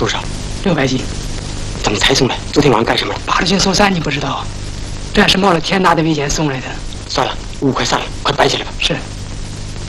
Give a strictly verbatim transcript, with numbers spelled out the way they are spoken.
多少？ 六百斤。 怎么才送来？昨天晚上干什么了？ 八路军送伞你不知道，这是冒了天大的危险送来的。 算了，五块算了，快搬下来吧。 是。